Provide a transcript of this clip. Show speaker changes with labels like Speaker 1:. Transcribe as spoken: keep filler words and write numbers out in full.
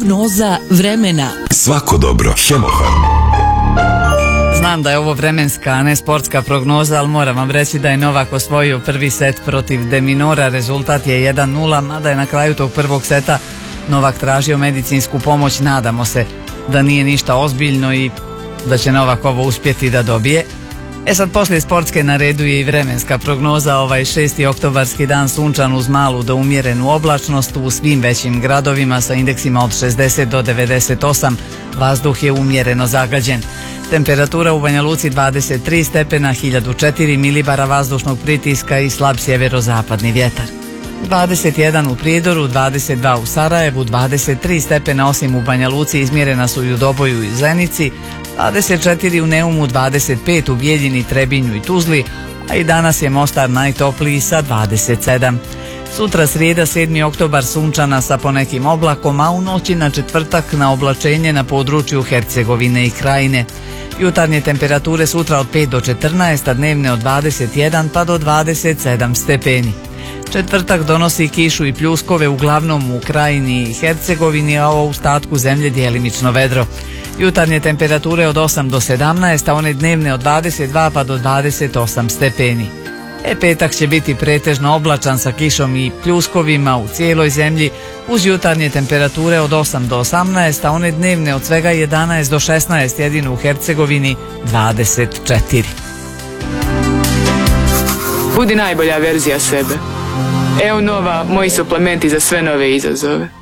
Speaker 1: Prognoza vremena.
Speaker 2: Svako dobro. Hemofarm.
Speaker 3: Znam da je ovo vremenska, a ne sportska prognoza, ali moram vam reći da je Novak osvojio prvi set protiv De Minaura. Rezultat je jedan nula, mada je na kraju tog prvog seta Novak tražio medicinsku pomoć. Nadamo se da nije ništa ozbiljno i da će Novak ovo uspjeti da dobije. E sad, poslije sportske na redu je i vremenska prognoza. Ovaj šesti oktobarski dan sunčan uz malu do umjerenu oblačnost u svim većim gradovima sa indeksima od šezdeset do devedeset osam. Vazduh je umjereno zagađen. Temperatura u Banja Luci dvadeset tri stepena, hiljadu četiri milibara vazdušnog pritiska i slab sjeverozapadni vjetar. dvadeset jedan u Prijedoru, dvadeset dva u Sarajevu, dvadeset tri stepena osim u Banja Luci izmjerena su i u Doboju i Zenici, dvadeset četiri u Neumu, dvadeset pet u Bijeljini, Trebinju i Tuzli, a i danas je Mostar najtopliji sa dvadeset sedam. Sutra srijeda sedmi oktobar sunčana sa ponekim oblakom, a u noći na četvrtak na oblačenje na području Hercegovine i Krajine. Jutarnje temperature sutra od pet do četrnaest, a dnevne od dvadeset jedan pa do dvadeset sedam stepeni. Četvrtak donosi kišu i pljuskove uglavnom u Krajini i Hercegovini, a u ostatku zemlje djelimično vedro. Jutarnje temperature od osam do sedamnaest, a one dnevne od dvadeset dva pa do dvadeset osam stepeni. E petak će biti pretežno oblačan sa kišom i pljuskovima u cijeloj zemlji uz jutarnje temperature od osam do osamnaest, a one dnevne od svega jedanaest do šesnaest, jedino u Hercegovini dvadeset četiri.
Speaker 4: Budi najbolja verzija sebe. Evo Nova, moji suplementi za sve nove izazove.